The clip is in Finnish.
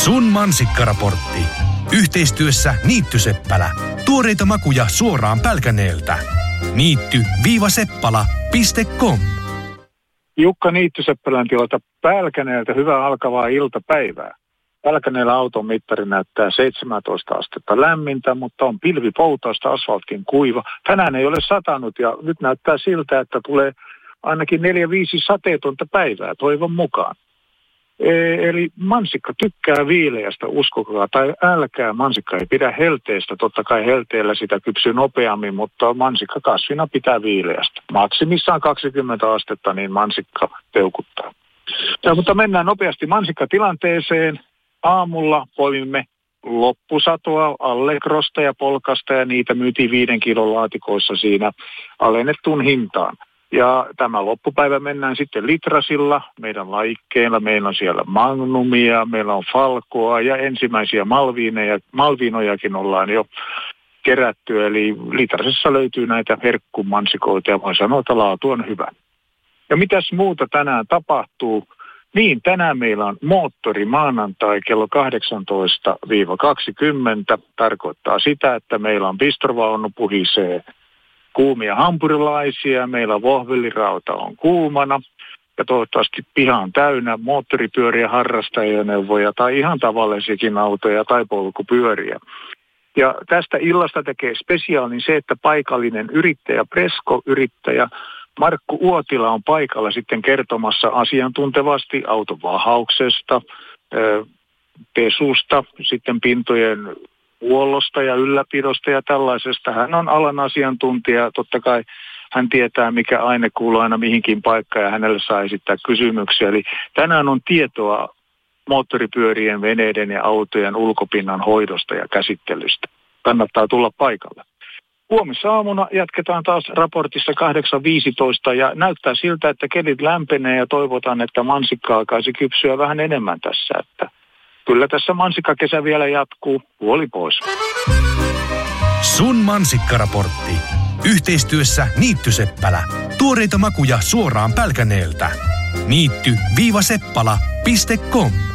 Sun mansikkaraportti. Yhteistyössä Niittyseppälä. Tuoreita makuja suoraan Pälkäneeltä. Niitty-seppala.com. Jukka Niittyseppälän tilalta Pälkäneeltä. Hyvää alkavaa iltapäivää. Pälkäneellä auton mittari näyttää 17 astetta lämmintä, mutta on pilvipoutausta, asfaltkin kuiva. Tänään ei ole satanut ja nyt näyttää siltä, että tulee ainakin 4-5 sateetonta päivää toivon mukaan. Eli mansikka tykkää viileästä, uskokaa tai älkää, mansikka ei pidä helteestä. Totta kai helteellä sitä kypsyy nopeammin, mutta mansikka kasvina pitää viileästä. Maksimissaan 20 astetta, niin mansikka peukuttaa. Mutta mennään nopeasti mansikkatilanteeseen. Aamulla poimimme loppusatoa Allegrosta ja Polkasta ja niitä myytiin 5 kilon laatikoissa siinä alennettuun hintaan. Ja tämä loppupäivä mennään sitten litrasilla, meidän laikkeilla, meillä on siellä magnumia, meillä on falkoa ja ensimmäisiä malviinojakin ollaan jo kerätty. Eli litrasissa löytyy näitä herkkumansikoita ja voin sanoa, että laatu on hyvä. Ja mitäs muuta tänään tapahtuu? Niin, tänään meillä on moottori maanantai kello 18-20. Tarkoittaa sitä, että meillä on bistrovaunu puhisee kuumia hampurilaisia, meillä vohvelirauta on kuumana ja toivottavasti piha on täynnä moottoripyöriä, harrastajaneuvoja tai ihan tavallisiakin autoja tai polkupyöriä. Ja tästä illasta tekee spesiaalin se, että paikallinen yrittäjä, Presko-yrittäjä Markku Uotila on paikalla sitten kertomassa asiantuntevasti auton vahauksesta, pesusta, sitten pintojen huollosta ja ylläpidosta ja tällaisesta. Hän on alan asiantuntija, totta kai hän tietää mikä aine kuuluu aina mihinkin paikkaan ja hänelle saa esittää kysymyksiä. Eli tänään on tietoa moottoripyörien, veneiden ja autojen ulkopinnan hoidosta ja käsittelystä. Kannattaa tulla paikalle. Huomisaamuna jatketaan taas raportissa 8.15 ja näyttää siltä, että kelit lämpenee ja toivotaan, että mansikka alkaisi kypsyä vähän enemmän tässä. Että kyllä tässä mansikkakesä vielä jatkuu, huoli pois. Sun mansikkaraportti. Yhteistyössä Niittyseppälä. Tuoreita makuja suoraan Pälkäneeltä. Niitty-seppala.com.